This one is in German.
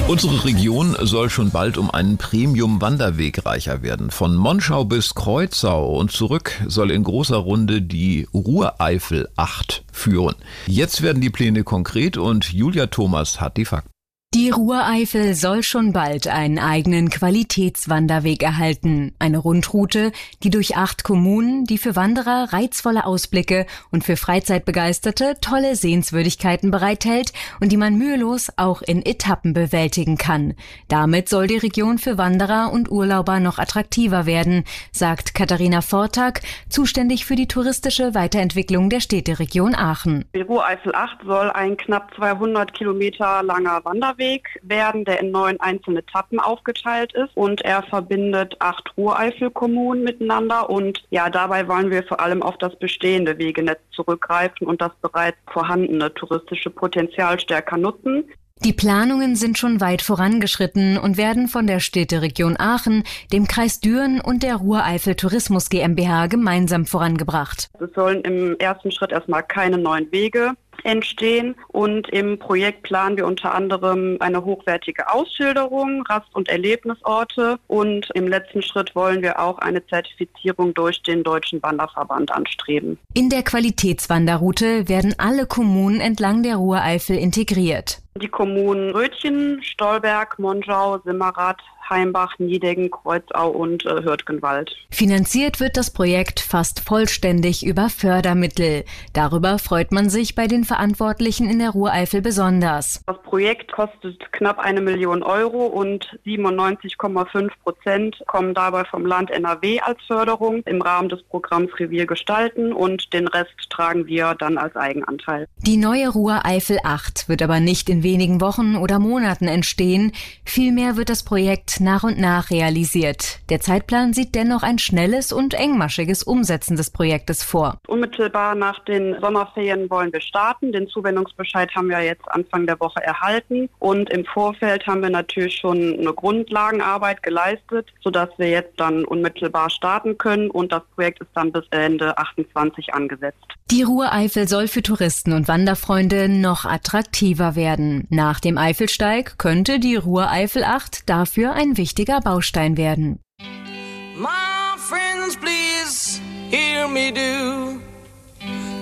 Unsere Region soll schon bald um einen Premium-Wanderweg reicher werden. Von Monschau bis Kreuzau und zurück soll in großer Runde die Ruhr-Eifel 8 führen. Jetzt werden die Pläne konkret und Julia Thomas hat die Fakten. Die Ruhr-Eifel soll schon bald einen eigenen Qualitätswanderweg erhalten. Eine Rundroute, die durch 8 Kommunen, die für Wanderer reizvolle Ausblicke und für Freizeitbegeisterte tolle Sehenswürdigkeiten bereithält und die man mühelos auch in Etappen bewältigen kann. Damit soll die Region für Wanderer und Urlauber noch attraktiver werden, sagt Katharina Vortag, zuständig für die touristische Weiterentwicklung der Städteregion Aachen. Die Ruhr-Eifel 8 soll ein knapp 200 Kilometer langer Wanderweg werden, der in 9 einzelne Etappen aufgeteilt ist, und er verbindet 8 Ruhr-Eifel-Kommunen miteinander, und dabei wollen wir vor allem auf das bestehende Wegenetz zurückgreifen und das bereits vorhandene touristische Potenzial stärker nutzen. Die Planungen sind schon weit vorangeschritten und werden von der Städteregion Aachen, dem Kreis Düren und der Ruhr-Eifel Tourismus GmbH gemeinsam vorangebracht. Es sollen im ersten Schritt erstmal keine neuen Wege entstehen, und im Projekt planen wir unter anderem eine hochwertige Ausschilderung, Rast- und Erlebnisorte, und im letzten Schritt wollen wir auch eine Zertifizierung durch den Deutschen Wanderverband anstreben. In der Qualitätswanderroute werden alle Kommunen entlang der Ruhr-Eifel integriert. Die Kommunen Rötchen, Stolberg, Monschau, Simmerath, Heimbach, Niedeggen, Kreuzau und Hürtgenwald. Finanziert wird das Projekt fast vollständig über Fördermittel. Darüber freut man sich bei den Verantwortlichen in der Ruhr-Eifel besonders. Das Projekt kostet knapp 1 Million Euro und 97,5% kommen dabei vom Land NRW als Förderung im Rahmen des Programms Revier gestalten, und den Rest tragen wir dann als Eigenanteil. Die neue Ruhr-Eifel 8 wird aber nicht in wenigen Wochen oder Monaten entstehen. Vielmehr wird das Projekt nach und nach realisiert. Der Zeitplan sieht dennoch ein schnelles und engmaschiges Umsetzen des Projektes vor. Unmittelbar nach den Sommerferien wollen wir starten. Den Zuwendungsbescheid haben wir jetzt Anfang der Woche erhalten, und im Vorfeld haben wir natürlich schon eine Grundlagenarbeit geleistet, sodass wir jetzt dann unmittelbar starten können, und das Projekt ist dann bis Ende 2028 angesetzt. Die Ruhr-Eifel soll für Touristen und Wanderfreunde noch attraktiver werden. Nach dem Eifelsteig könnte die Ruhr-Eifel 8 dafür ein wichtiger Baustein werden. My friends, please hear me do.